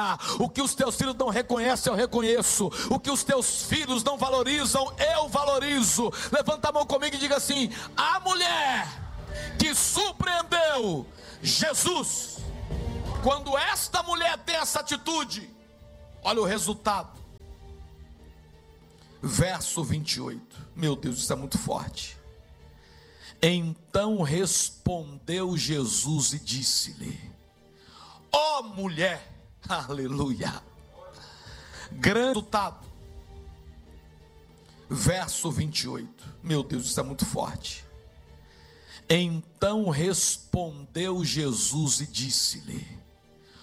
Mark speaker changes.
Speaker 1: honrar. O que os teus filhos não reconhecem, eu reconheço. O que os teus filhos não valorizam, eu valorizo. Levanta a mão comigo e diga assim: a mulher que surpreendeu Jesus. Quando esta mulher tem essa atitude, olha o resultado. Verso 28. Meu Deus, isso é muito forte. Então respondeu Jesus e disse-lhe: ó mulher, aleluia, grande resultado. Verso 28. Meu Deus, isso é muito forte. Então respondeu Jesus e disse-lhe: